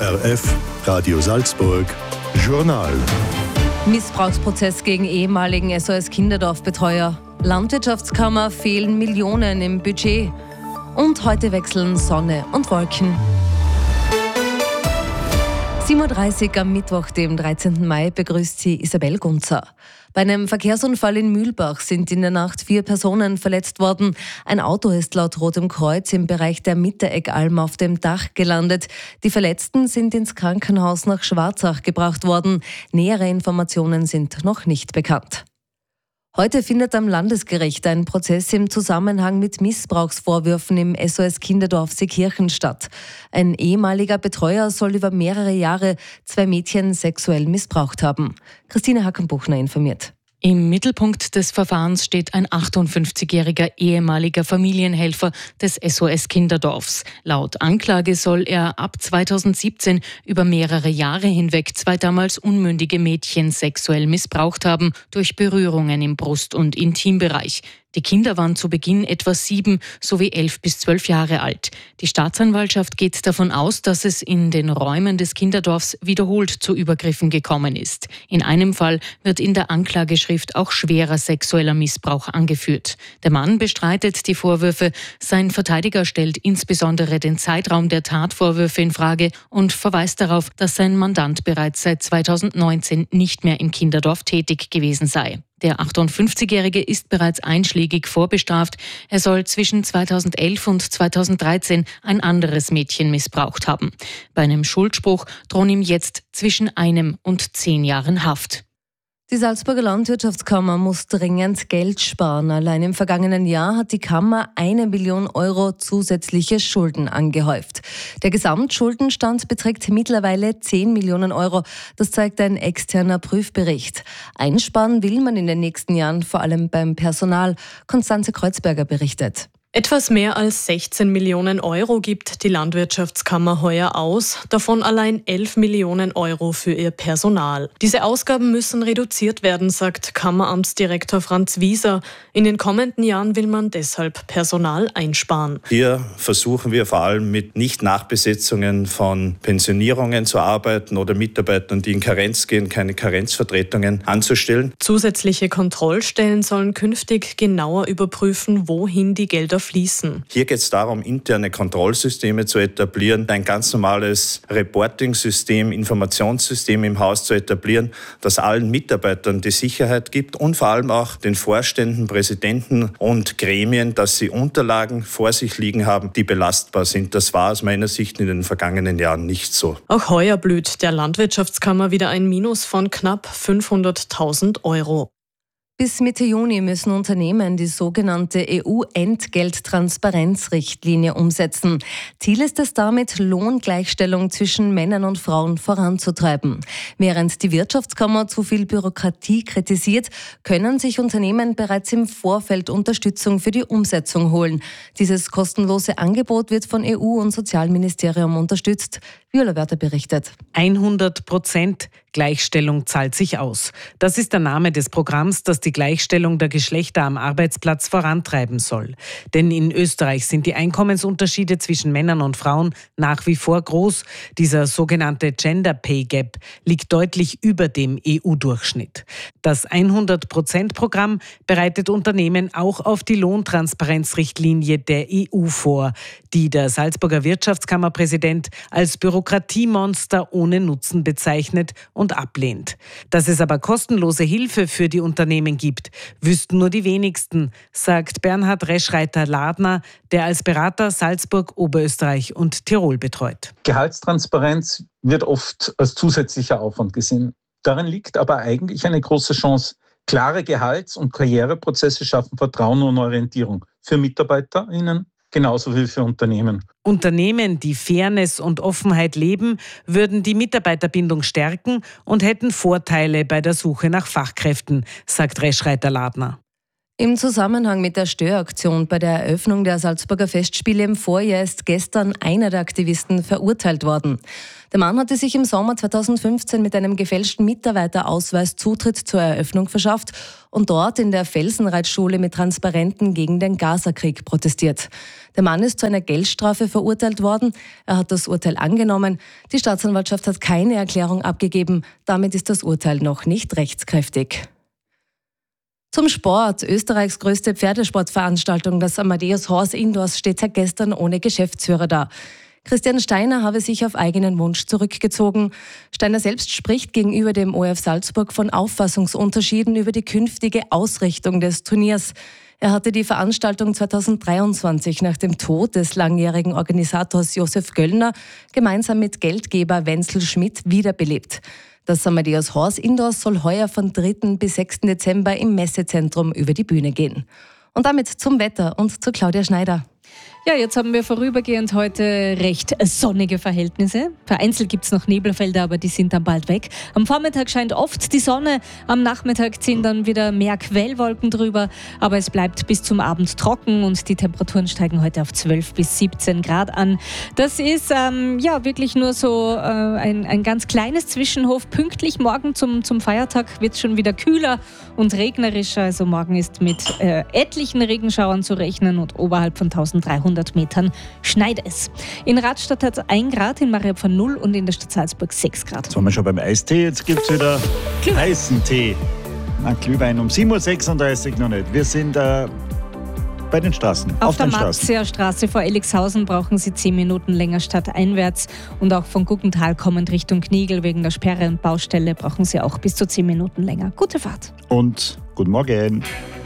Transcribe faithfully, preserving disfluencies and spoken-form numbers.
O R F, Radio Salzburg, Journal. Missbrauchsprozess gegen ehemaligen S O S Kinderdorfbetreuer. Landwirtschaftskammer fehlen Millionen im Budget. Und heute wechseln Sonne und Wolken. sieben Uhr dreißig am Mittwoch, dem dreizehnten Mai, begrüßt Sie Isabel Gunzer. Bei einem Verkehrsunfall in Mühlbach sind in der Nacht vier Personen verletzt worden. Ein Auto ist laut Rotem Kreuz im Bereich der Mittereggalm auf dem Dach gelandet. Die Verletzten sind ins Krankenhaus nach Schwarzach gebracht worden. Nähere Informationen sind noch nicht bekannt. Heute findet am Landesgericht ein Prozess im Zusammenhang mit Missbrauchsvorwürfen im S O S Kinderdorf Seekirchen statt. Ein ehemaliger Betreuer soll über mehrere Jahre zwei Mädchen sexuell missbraucht haben. Christine Hackenbuchner informiert. Im Mittelpunkt des Verfahrens steht ein achtundfünfzigjähriger ehemaliger Familienhelfer des S O S Kinderdorfs. Laut Anklage soll er ab zweitausendsiebzehn über mehrere Jahre hinweg zwei damals unmündige Mädchen sexuell missbraucht haben durch Berührungen im Brust- und Intimbereich. Die Kinder waren zu Beginn etwa sieben sowie elf bis zwölf Jahre alt. Die Staatsanwaltschaft geht davon aus, dass es in den Räumen des Kinderdorfs wiederholt zu Übergriffen gekommen ist. In einem Fall wird in der Anklageschrift auch schwerer sexueller Missbrauch angeführt. Der Mann bestreitet die Vorwürfe. Sein Verteidiger stellt insbesondere den Zeitraum der Tatvorwürfe in Frage und verweist darauf, dass sein Mandant bereits seit zweitausendneunzehn nicht mehr im Kinderdorf tätig gewesen sei. Der achtundfünfzigjährige ist bereits einschlägig vorbestraft. Er soll zwischen zweitausendelf und zweitausenddreizehn ein anderes Mädchen missbraucht haben. Bei einem Schuldspruch drohen ihm jetzt zwischen einem und zehn Jahren Haft. Die Salzburger Landwirtschaftskammer muss dringend Geld sparen. Allein im vergangenen Jahr hat die Kammer eine Million Euro zusätzliche Schulden angehäuft. Der Gesamtschuldenstand beträgt mittlerweile zehn Millionen Euro. Das zeigt ein externer Prüfbericht. Einsparen will man in den nächsten Jahren vor allem beim Personal. Konstanze Kreuzberger berichtet. Etwas mehr als sechzehn Millionen Euro gibt die Landwirtschaftskammer heuer aus, davon allein elf Millionen Euro für ihr Personal. Diese Ausgaben müssen reduziert werden, sagt Kammeramtsdirektor Franz Wieser. In den kommenden Jahren will man deshalb Personal einsparen. Hier versuchen wir vor allem mit Nicht-Nachbesetzungen von Pensionierungen zu arbeiten oder Mitarbeitern, die in Karenz gehen, keine Karenzvertretungen anzustellen. Zusätzliche Kontrollstellen sollen künftig genauer überprüfen, wohin die Gelder fließen. Hier geht es darum, interne Kontrollsysteme zu etablieren, ein ganz normales Reporting-System, Informationssystem im Haus zu etablieren, das allen Mitarbeitern die Sicherheit gibt und vor allem auch den Vorständen, Präsidenten und Gremien, dass sie Unterlagen vor sich liegen haben, die belastbar sind. Das war aus meiner Sicht in den vergangenen Jahren nicht so. Auch heuer blüht der Landwirtschaftskammer wieder ein Minus von knapp fünfhunderttausend Euro. Bis Mitte Juni müssen Unternehmen die sogenannte E U-Entgelttransparenzrichtlinie umsetzen. Ziel ist es damit, Lohngleichstellung zwischen Männern und Frauen voranzutreiben. Während die Wirtschaftskammer zu viel Bürokratie kritisiert, können sich Unternehmen bereits im Vorfeld Unterstützung für die Umsetzung holen. Dieses kostenlose Angebot wird von E U und Sozialministerium unterstützt. Viola Wörter berichtet. hundert Prozent Gleichstellung zahlt sich aus. Das ist der Name des Programms, das die Gleichstellung der Geschlechter am Arbeitsplatz vorantreiben soll. Denn in Österreich sind die Einkommensunterschiede zwischen Männern und Frauen nach wie vor groß. Dieser sogenannte Gender Pay Gap liegt deutlich über dem E U-Durchschnitt. Das hundert Prozent Programm bereitet Unternehmen auch auf die Lohntransparenzrichtlinie der E U vor, die der Salzburger Wirtschaftskammerpräsident als Bürokratiemonster ohne Nutzen bezeichnet und ablehnt. Dass es aber kostenlose Hilfe für die Unternehmen gibt, wüssten nur die wenigsten, sagt Bernhard Reschreiter-Ladner, der als Berater Salzburg, Oberösterreich und Tirol betreut. Gehaltstransparenz wird oft als zusätzlicher Aufwand gesehen. Darin liegt aber eigentlich eine große Chance. Klare Gehalts- und Karriereprozesse schaffen Vertrauen und Orientierung für MitarbeiterInnen genauso wie für Unternehmen. Unternehmen, die Fairness und Offenheit leben, würden die Mitarbeiterbindung stärken und hätten Vorteile bei der Suche nach Fachkräften, sagt Reschreiter-Ladner. Im Zusammenhang mit der Störaktion bei der Eröffnung der Salzburger Festspiele im Vorjahr ist gestern einer der Aktivisten verurteilt worden. Der Mann hatte sich im Sommer zweitausendfünfzehn mit einem gefälschten Mitarbeiterausweis Zutritt zur Eröffnung verschafft und dort in der Felsenreitschule mit Transparenten gegen den Gazakrieg protestiert. Der Mann ist zu einer Geldstrafe verurteilt worden. Er hat das Urteil angenommen. Die Staatsanwaltschaft hat keine Erklärung abgegeben. Damit ist das Urteil noch nicht rechtskräftig. Zum Sport. Österreichs größte Pferdesportveranstaltung, das Amadeus Horse Indoors, steht seit gestern ohne Geschäftsführer da. Christian Steiner habe sich auf eigenen Wunsch zurückgezogen. Steiner selbst spricht gegenüber dem O F Salzburg von Auffassungsunterschieden über die künftige Ausrichtung des Turniers. Er hatte die Veranstaltung zweitausenddreiundzwanzig nach dem Tod des langjährigen Organisators Josef Göllner gemeinsam mit Geldgeber Wenzel Schmidt wiederbelebt. Das Amadeus Horse Indoors soll heuer von dritten bis sechsten Dezember im Messezentrum über die Bühne gehen. Und damit zum Wetter und zu Claudia Schneider. Ja, jetzt haben wir vorübergehend heute recht sonnige Verhältnisse. Vereinzelt gibt es noch Nebelfelder, aber die sind dann bald weg. Am Vormittag scheint oft die Sonne, am Nachmittag ziehen dann wieder mehr Quellwolken drüber, aber es bleibt bis zum Abend trocken und die Temperaturen steigen heute auf zwölf bis siebzehn Grad an. Das ist ähm, ja wirklich nur so äh, ein, ein ganz kleines Zwischenhof. Pünktlich morgen zum, zum Feiertag wird es schon wieder kühler und regnerischer. Also morgen ist mit äh, etlichen Regenschauern zu rechnen und oberhalb von dreizehnhundert Metern schneit es. In Radstadt hat es ein Grad, in Mariapfarr null und in der Stadt Salzburg sechs Grad. Jetzt waren wir schon beim Eistee, jetzt gibt es wieder heißen Tee. Na, Glühwein um sieben Uhr sechsunddreißig noch nicht. Wir sind äh, bei den Straßen. Auf, auf der den Straßen. Marzia Straße vor Elixhausen brauchen Sie zehn Minuten länger stadteinwärts und auch von Guggenthal kommend Richtung Kniegel wegen der Sperre und Baustelle brauchen Sie auch bis zu zehn Minuten länger. Gute Fahrt. Und guten Morgen.